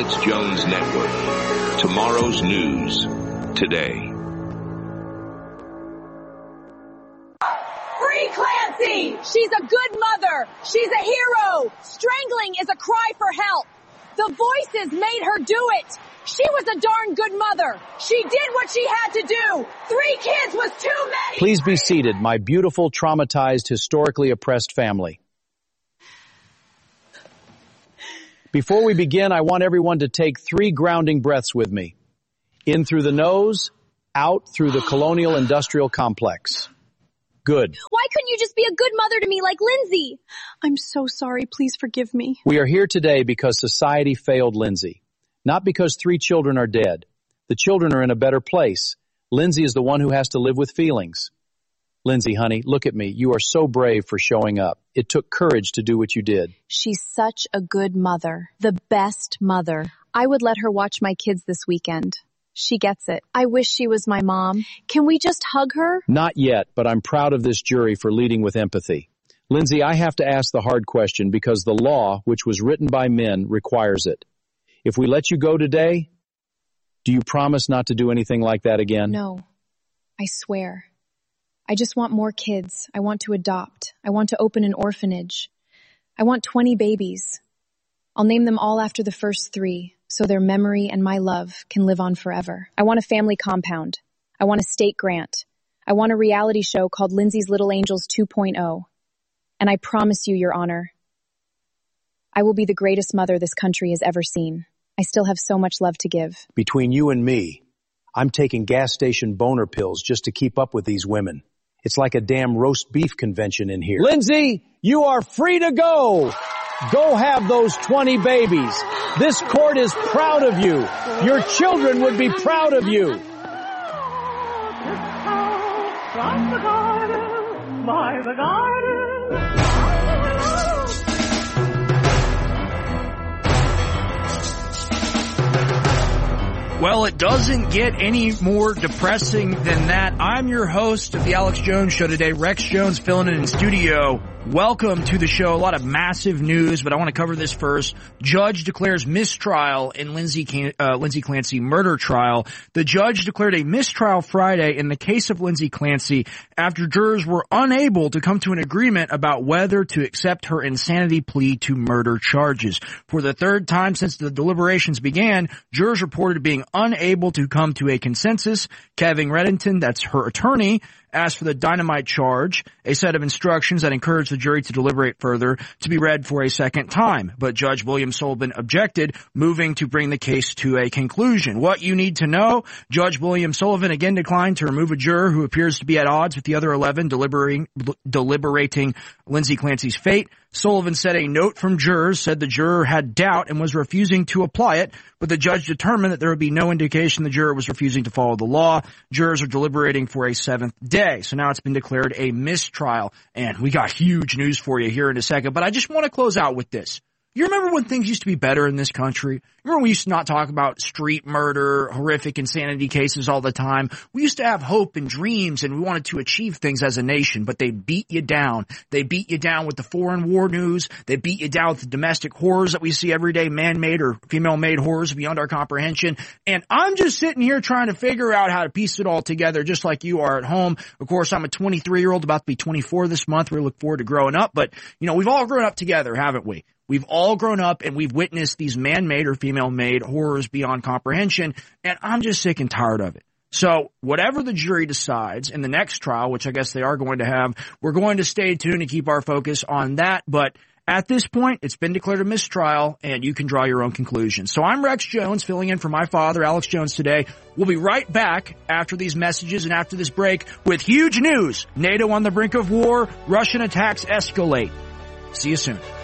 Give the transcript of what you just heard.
Alex Jones Network. Tomorrow's news today. Free Clancy! She's a good mother. She's a hero. Strangling is a cry for help. The voices made her do it. She was a darn good mother. She did what she had to do. 3 kids was too many. Please be seated, my beautiful, traumatized, historically oppressed family. Before we begin, I want everyone to take 3 grounding breaths with me. In through the nose, out through the colonial industrial complex. Good. Why couldn't you just be a good mother to me like Lindsay? I'm so sorry. Please forgive me. We are here today because society failed Lindsay. Not because 3 children are dead. The children are in a better place. Lindsay is the one who has to live with feelings. Lindsay, honey, look at me. You are so brave for showing up. It took courage to do what you did. She's such a good mother. The best mother. I would let her watch my kids this weekend. She gets it. I wish she was my mom. Can we just hug her? Not yet, but I'm proud of this jury for leading with empathy. Lindsay, I have to ask the hard question because the law, which was written by men, requires it. If we let you go today, do you promise not to do anything like that again? No. I swear. I just want more kids. I want to adopt. I want to open an orphanage. I want 20 babies. I'll name them all after the first 3, so their memory and my love can live on forever. I want a family compound. I want a state grant. I want a reality show called Lindsay's Little Angels 2.0. And I promise you, Your Honor, I will be the greatest mother this country has ever seen. I still have so much love to give. Between you and me, I'm taking gas station boner pills just to keep up with these women. It's like a damn roast beef convention in here. Lindsay, you are free to go. Go have those 20 babies. This court is proud of you. Your children would be proud of you. From the garden, by the garden. Well, it doesn't get any more depressing than that. I'm your host of the Alex Jones Show today, Rex Jones, filling in studio. Welcome to the show. A lot of massive news, but I want to cover this first. Judge declares mistrial in Lindsay Clancy murder trial. The judge declared a mistrial Friday in the case of Lindsay Clancy after jurors were unable to come to an agreement about whether to accept her insanity plea to murder charges. For the 3rd time since the deliberations began, jurors reported being unable to come to a consensus. Kevin Reddington, that's her attorney, asked for the dynamite charge, a set of instructions that encouraged the jury to deliberate further, to be read for a second time. But Judge William Sullivan objected, moving to bring the case to a conclusion. What you need to know, Judge William Sullivan again declined to remove a juror who appears to be at odds with the other 11 deliberating Lindsay Clancy's fate. Sullivan said a note from jurors said the juror had doubt and was refusing to apply it, but the judge determined that there would be no indication the juror was refusing to follow the law. Jurors are deliberating for a 7th day. So now it's been declared a mistrial, and we got huge news for you here in a second. But I just want to close out with this. You remember when things used to be better in this country? Remember when we used to not talk about street murder, horrific insanity cases all the time? We used to have hope and dreams, and we wanted to achieve things as a nation, but they beat you down. They beat you down with the foreign war news. They beat you down with the domestic horrors that we see every day, man-made or female-made horrors beyond our comprehension. And I'm just sitting here trying to figure out how to piece it all together, just like you are at home. Of course, I'm a 23-year-old, about to be 24 this month. We look forward to growing up, but, you know, we've all grown up together, haven't we? We've all grown up and we've witnessed these man-made or female-made horrors beyond comprehension, and I'm just sick and tired of it. So whatever the jury decides in the next trial, which I guess they are going to have, we're going to stay tuned and keep our focus on that. But at this point, it's been declared a mistrial, and you can draw your own conclusions. So I'm Rex Jones, filling in for my father, Alex Jones, today. We'll be right back after these messages and after this break with huge news. NATO on the brink of war, Russian attacks escalate. See you soon.